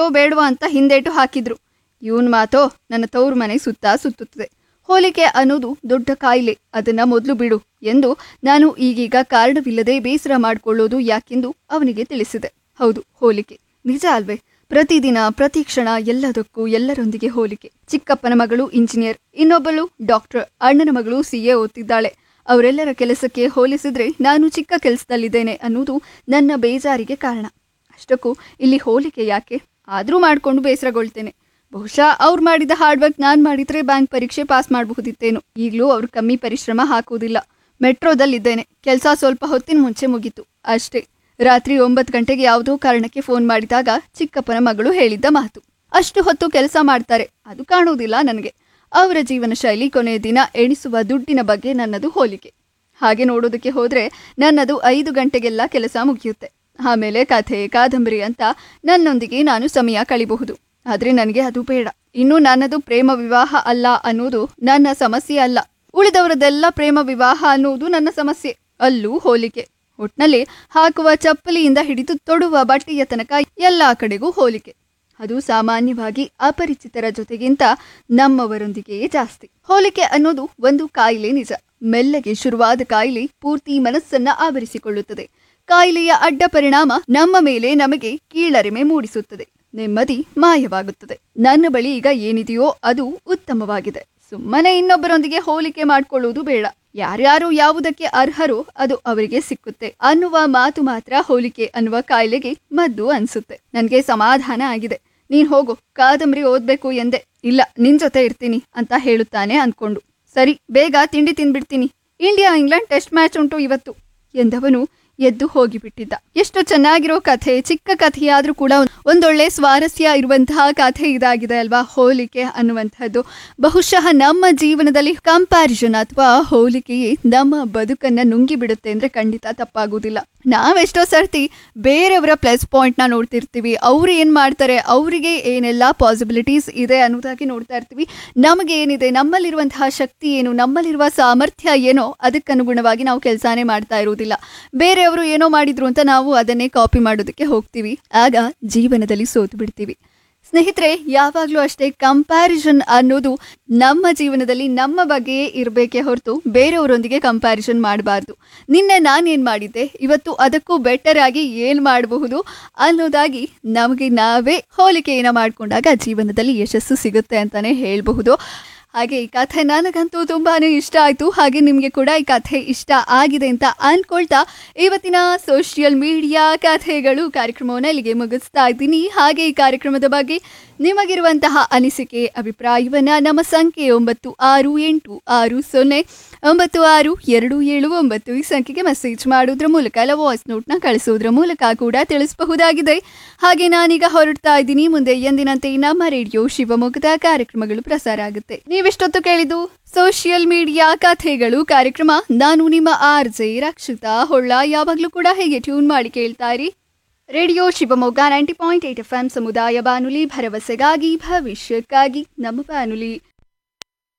ಬೇಡವಾ ಅಂತ ಹಿಂದೇಟು ಹಾಕಿದ್ರು. ಇವನ್ ಮಾತೋ ನನ್ನ ತವರು ಮನೆ ಸುತ್ತುತ್ತದೆ. ಹೋಲಿಕೆ ಅನ್ನೋದು ದೊಡ್ಡ ಕಾಯಿಲೆ, ಅದನ್ನ ಮೊದಲು ಬಿಡು ಎಂದು ನಾನು ಈಗೀಗ ಕಾರಣವಿಲ್ಲದೆ ಬೇಸರ ಮಾಡಿಕೊಳ್ಳೋದು ಯಾಕೆಂದು ಅವನಿಗೆ ತಿಳಿಸಿದೆ. ಹೌದು, ಹೋಲಿಕೆ ನಿಜ ಅಲ್ವೇ? ಪ್ರತಿದಿನ ಪ್ರತಿ ಕ್ಷಣ ಎಲ್ಲದಕ್ಕೂ ಎಲ್ಲರೊಂದಿಗೆ ಹೋಲಿಕೆ. ಚಿಕ್ಕಪ್ಪನ ಮಗಳು ಇಂಜಿನಿಯರ್, ಇನ್ನೊಬ್ಬಳು ಡಾಕ್ಟರ್, ಅಣ್ಣನ ಮಗಳು CA ಓದ್ತಿದ್ದಾಳೆ. ಅವರೆಲ್ಲರ ಕೆಲಸಕ್ಕೆ ಹೋಲಿಸಿದ್ರೆ ನಾನು ಚಿಕ್ಕ ಕೆಲಸದಲ್ಲಿದ್ದೇನೆ ಅನ್ನೋದು ನನ್ನ ಬೇಜಾರಿಗೆ ಕಾರಣ. ಅಷ್ಟಕ್ಕೂ ಇಲ್ಲಿ ಹೋಲಿಕೆ ಯಾಕೆ? ಆದರೂ ಮಾಡಿಕೊಂಡು ಬೇಸರಗೊಳ್ತೇನೆ. ಬಹುಶಃ ಅವ್ರು ಮಾಡಿದ ಹಾರ್ಡ್ ವರ್ಕ್ ನಾನು ಮಾಡಿದ್ರೆ ಬ್ಯಾಂಕ್ ಪರೀಕ್ಷೆ ಪಾಸ್ ಮಾಡಬಹುದಿತ್ತೇನು. ಈಗಲೂ ಅವ್ರು ಕಮ್ಮಿ ಪರಿಶ್ರಮ ಹಾಕುವುದಿಲ್ಲ. ಮೆಟ್ರೋದಲ್ಲಿದ್ದೇನೆ, ಕೆಲಸ ಸ್ವಲ್ಪ ಹೊತ್ತಿನ ಮುಂಚೆ ಮುಗೀತು ಅಷ್ಟೇ. ರಾತ್ರಿ 9 ಗಂಟೆಗೆ ಯಾವುದೋ ಕಾರಣಕ್ಕೆ ಫೋನ್ ಮಾಡಿದಾಗ ಚಿಕ್ಕಪ್ಪನ ಮಗಳು ಹೇಳಿದ್ದ ಮಾತು. ಅಷ್ಟು ಹೊತ್ತು ಕೆಲಸ ಮಾಡ್ತಾರೆ, ಅದು ಕಾಣುವುದಿಲ್ಲ ನನಗೆ. ಅವರ ಜೀವನ ಶೈಲಿ, ಕೊನೆಯ ದಿನ ಎಣಿಸುವ ದುಡ್ಡಿನ ಬಗ್ಗೆ ನನ್ನದು ಹೋಲಿಕೆ. ಹಾಗೆ ನೋಡೋದಕ್ಕೆ ಹೋದ್ರೆ ನನ್ನದು 5 ಗಂಟೆಗೆಲ್ಲ ಕೆಲಸ ಮುಗಿಯುತ್ತೆ. ಆಮೇಲೆ ಕಥೆ ಕಾದಂಬರಿ ಅಂತ ನನ್ನೊಂದಿಗೆ ನಾನು ಸಮಯ ಕಳಿಬಹುದು. ಆದ್ರೆ ನನಗೆ ಅದು ಬೇಡ. ಇನ್ನು ನನ್ನದು ಪ್ರೇಮ ವಿವಾಹ ಅಲ್ಲ ಅನ್ನೋದು ನನ್ನ ಸಮಸ್ಯೆ ಅಲ್ಲ. ಉಳಿದವರದೆಲ್ಲ ಪ್ರೇಮ ವಿವಾಹ ಅನ್ನೋದು ನನ್ನ ಸಮಸ್ಯೆ. ಅಲ್ಲೂ ಹೋಲಿಕೆ. ಒಟ್ನಲ್ಲಿ ಹಾಕುವ ಚಪ್ಪಲಿಯಿಂದ ಹಿಡಿದು ತೊಡುವ ಬಟ್ಟೆಯ ತನಕ ಎಲ್ಲಾ ಕಡೆಗೂ ಹೋಲಿಕೆ. ಅದು ಸಾಮಾನ್ಯವಾಗಿ ಅಪರಿಚಿತರ ಜೊತೆಗಿಂತ ನಮ್ಮವರೊಂದಿಗೆಯೇ ಜಾಸ್ತಿ. ಹೋಲಿಕೆ ಅನ್ನೋದು ಒಂದು ಕಾಯಿಲೆ ನಿಜ. ಮೆಲ್ಲಗೆ ಶುರುವಾದ ಕಾಯಿಲೆ ಪೂರ್ತಿ ಮನಸ್ಸನ್ನ ಆವರಿಸಿಕೊಳ್ಳುತ್ತದೆ. ಕಾಯಿಲೆಯ ಅಡ್ಡ ಪರಿಣಾಮ ನಮ್ಮ ಮೇಲೆ ನಮಗೆ ಕೀಳರಿಮೆ ಮೂಡಿಸುತ್ತದೆ. ನೆಮ್ಮದಿ ಮಾಯವಾಗುತ್ತದೆ. ನನ್ನ ಬಳಿ ಈಗ ಏನಿದೆಯೋ ಅದು ಉತ್ತಮವಾಗಿದೆ. ಸುಮ್ಮನೆ ಇನ್ನೊಬ್ಬರೊಂದಿಗೆ ಹೋಲಿಕೆ ಮಾಡ್ಕೊಳ್ಳುವುದು ಬೇಡ. ಯಾರ್ಯಾರು ಯಾವುದಕ್ಕೆ ಅರ್ಹರೋ ಅದು ಅವರಿಗೆ ಸಿಕ್ಕುತ್ತೆ ಅನ್ನುವ ಮಾತು ಮಾತ್ರ ಹೋಲಿಕೆ ಅನ್ನುವ ಕಾಯಿಲೆಗೆ ಮದ್ದು ಅನ್ಸುತ್ತೆ. ನನ್ಗೆ ಸಮಾಧಾನ ಆಗಿದೆ. ನೀನ್ ಹೋಗು, ಕಾದಂಬರಿ ಓದ್ಬೇಕು ಎಂದೆ. ಇಲ್ಲ, ನಿನ್ ಜೊತೆ ಇರ್ತೀನಿ ಅಂತ ಹೇಳುತ್ತಾನೆ ಅಂದ್ಕೊಂಡು. ಸರಿ, ಬೇಗ ತಿಂಡಿ ತಿಂದ್ಬಿಡ್ತೀನಿ. ಇಂಡಿಯಾ ಇಂಗ್ಲೆಂಡ್ ಟೆಸ್ಟ್ ಮ್ಯಾಚ್ ಉಂಟು ಇವತ್ತು ಎಂದವನು ಎದ್ದು ಹೋಗಿಬಿಟ್ಟಿದ್ದ. ಎಷ್ಟು ಚೆನ್ನಾಗಿರೋ ಕಥೆ, ಚಿಕ್ಕ ಕಥೆಯಾದ್ರೂ ಕೂಡ ಒಂದೊಳ್ಳೆ ಸ್ವಾರಸ್ಯ ಇರುವಂತಹ ಕಥೆ ಇದಾಗಿದೆ ಅಲ್ವಾ ಹೋಲಿಕೆ ಅನ್ನುವಂಥದ್ದು. ಬಹುಶಃ ನಮ್ಮ ಜೀವನದಲ್ಲಿ ಕಂಪ್ಯಾರಿಸನ್ ಅಥವಾ ಹೋಲಿಕೆಯೇ ನಮ್ಮ ಬದುಕನ್ನ ನುಂಗಿ ಬಿಡುತ್ತೆ ಅಂದ್ರೆ ಖಂಡಿತ ತಪ್ಪಾಗುವುದಿಲ್ಲ. ನಾವೆಷ್ಟೋ ಸರ್ತಿ ಬೇರೆಯವರ ಪ್ಲಸ್ ಪಾಯಿಂಟ್ ನ ನೋಡ್ತಿರ್ತೀವಿ. ಅವ್ರು ಏನ್ ಮಾಡ್ತಾರೆ, ಅವರಿಗೆ ಏನೆಲ್ಲಾ ಪಾಸಿಬಿಲಿಟೀಸ್ ಇದೆ ಅನ್ನೋದಾಗಿ ನೋಡ್ತಾ ಇರ್ತೀವಿ. ನಮಗೆ ಏನಿದೆ, ನಮ್ಮಲ್ಲಿರುವಂತಹ ಶಕ್ತಿ ಏನು, ನಮ್ಮಲ್ಲಿರುವ ಸಾಮರ್ಥ್ಯ ಏನೋ ಅದಕ್ಕನುಗುಣವಾಗಿ ನಾವು ಕೆಲಸನೇ ಮಾಡ್ತಾ ಇರುವುದಿಲ್ಲ. ಬೇರೆಯವರು ಏನೋ ಮಾಡಿದ್ರು ಅಂತ ನಾವು ಅದನ್ನೇ ಕಾಪಿ ಮಾಡೋದಕ್ಕೆ ಹೋಗ್ತೀವಿ. ಆಗ ಜೀವನದಲ್ಲಿ ಸೋತು ಬಿಡ್ತೀವಿ. ಸ್ನೇಹಿತರೆ, ಯಾವಾಗಲೂ ಅಷ್ಟೇ ಕಂಪ್ಯಾರಿಸನ್ ಅನ್ನೋದು ನಮ್ಮ ಜೀವನದಲ್ಲಿ ನಮ್ಮ ಬಗ್ಗೆಯೇ ಇರಬೇಕೇ ಹೊರತು ಬೇರೆಯವರೊಂದಿಗೆ ಕಂಪ್ಯಾರಿಸನ್ ಮಾಡಬಾರ್ದು. ನಿನ್ನೆ ನಾನೇನು ಮಾಡಿದ್ದೆ, ಇವತ್ತು ಅದಕ್ಕೂ ಬೆಟರ್ ಆಗಿ ಏನು ಮಾಡಬಹುದು ಅನ್ನೋದಾಗಿ ನಮಗೆ ನಾವೇ ಹೋಲಿಕೆಯನ್ನು ಮಾಡಿಕೊಂಡಾಗ ಜೀವನದಲ್ಲಿ ಯಶಸ್ಸು ಸಿಗುತ್ತೆ ಅಂತಾನೆ ಹೇಳಬಹುದು. ಹಾಗೆ ಈ ಕಥೆ ನನಗಂತೂ ತುಂಬಾನೇ ಇಷ್ಟ ಆಯಿತು. ಹಾಗೆ ನಿಮಗೆ ಕೂಡ ಈ ಕಥೆ ಇಷ್ಟ ಆಗಿದೆ ಅಂತ ಅನ್ಕೊಳ್ತಾ ಇವತ್ತಿನ ಸೋಷಿಯಲ್ ಮೀಡಿಯಾ ಕಥೆಗಳು ಕಾರ್ಯಕ್ರಮವನ್ನು ಇಲ್ಲಿಗೆ ಮುಗಿಸ್ತಾ ಇದ್ದೀನಿ. ಹಾಗೆ ಈ ಕಾರ್ಯಕ್ರಮದ ಬಗ್ಗೆ ನಿಮಗಿರುವಂತಹ ಅನಿಸಿಕೆ, ಅಭಿಪ್ರಾಯವನ್ನ ನಮ್ಮ ಸಂಖ್ಯೆ 9686096279 ಈ ಸಂಖ್ಯೆಗೆ ಮೆಸೇಜ್ ಮಾಡೋದ್ರ ಮೂಲಕ ಇಲ್ಲ ವಾಯ್ಸ್ ನೋಟ್ನ ಕಳಿಸೋದ್ರ ಮೂಲಕ ಕೂಡ ತಿಳಿಸಬಹುದಾಗಿದೆ. ಹಾಗೆ ನಾನೀಗ ಹೊರಡ್ತಾ ಇದ್ದೀನಿ. ಮುಂದೆ ಎಂದಿನಂತೆ ನಮ್ಮ ರೇಡಿಯೋ ಶಿವಮೊಗ್ಗದ ಕಾರ್ಯಕ್ರಮಗಳು ಪ್ರಸಾರ ಆಗುತ್ತೆ. ನೀವೆಷ್ಟೊತ್ತು ಕೇಳಿದ್ದು ಸೋಷಿಯಲ್ ಮೀಡಿಯಾ ಕಥೆಗಳು ಕಾರ್ಯಕ್ರಮ. ನಾನು ನಿಮ್ಮ RJ ರಕ್ಷಿತಾ ಹೊಳ್ಳ. ಯಾವಾಗಲೂ ಕೂಡ ಹೇಗೆ ಟ್ಯೂನ್ ಮಾಡಿ ಕೇಳ್ತಾ ಇರಿ ರೇಡಿಯೋ ಶಿವಮೊಗ್ಗ 90.8 FM ಸಮುದಾಯ ಬಾನುಲಿ, ಭರವಸೆಗಾಗಿ ಭವಿಷ್ಯಕ್ಕಾಗಿ ನಮ್ಮ ಬಾನುಲಿ.